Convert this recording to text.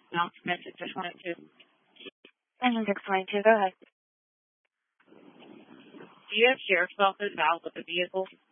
No, miss it, 622. Engine 622, go ahead. Do you have sheriff's office out with the vehicle?